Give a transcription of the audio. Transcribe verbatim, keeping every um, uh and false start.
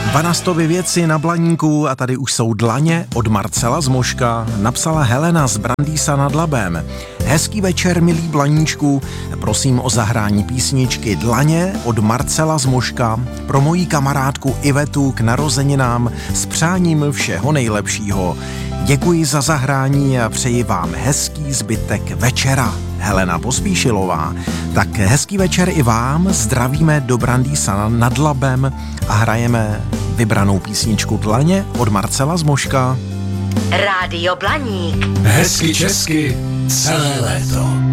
Vanastovy věci na Blaníku a tady už jsou dlaně od Marcela z Moška, napsala Helena z Brandýsa nad Labem. Hezký večer, milý Blaníčku, prosím o zahrání písničky Dlaně od Marcela z Moška pro moji kamarádku Ivetu k narozeninám s přáním všeho nejlepšího. Děkuji za zahrání a přeji vám hezký zbytek večera. Helena Pospíšilová. Tak hezký večer i vám, zdravíme do Brandýsa nad Labem a hrajeme vybranou písničku Dlaně od Marcela z Moška. Rádio Blaník. Hezky česky celé léto.